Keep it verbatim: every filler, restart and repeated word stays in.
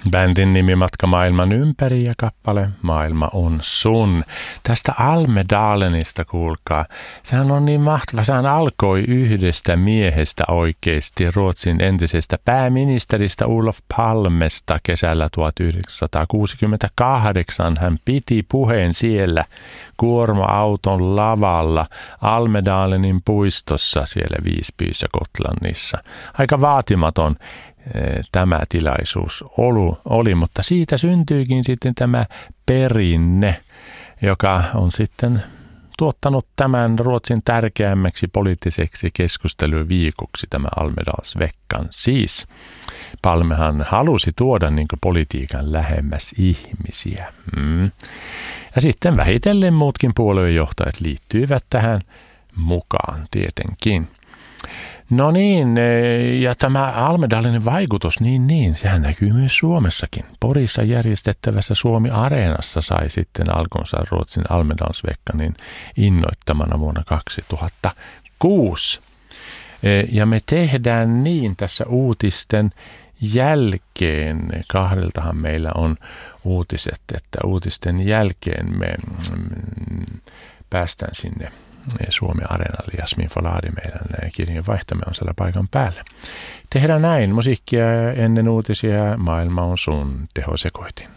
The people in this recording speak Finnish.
Bändin nimi Matka maailman ympäri ja kappale Maailma on sun. Tästä Almedalenista kuulkaa. Sehän on niin mahtava. Sehän alkoi yhdestä miehestä oikeasti, Ruotsin entisestä pääministeristä Olof Palmesta kesällä tuhatyhdeksänsataakuusikymmentäkahdeksan. Hän piti puheen siellä kuorma-auton lavalla Almedalenin puistossa siellä Visbyssä Gotlannissa. Aika vaatimaton tämä tilaisuus oli, mutta siitä syntyikin sitten tämä perinne, joka on sitten tuottanut tämän Ruotsin tärkeämmäksi poliittiseksi keskusteluviikoksi, tämä Almedalsveckan. Siis Palmehan halusi tuoda niin kuin politiikan lähemmäs ihmisiä. Mm. Ja sitten vähitellen muutkin puoluejohtajat liittyivät tähän mukaan tietenkin. No niin, ja tämä Almedalenin vaikutus, niin niin, sehän näkyy myös Suomessakin. Porissa järjestettävässä Suomi-areenassa sai sitten alkunsa Ruotsin Almedalsveckanin innoittamana vuonna kaksituhattakuusi. Ja me tehdään niin tässä uutisten jälkeen, kahdeltahan meillä on uutiset, että uutisten jälkeen me päästään sinne Suomi-areenalle. Jasmin Faladi, meidän kirjeenvaihtamme, on siellä paikan päällä. Tehdään näin, musiikkia ennen uutisia, Maailma on sun, tehosekoitin.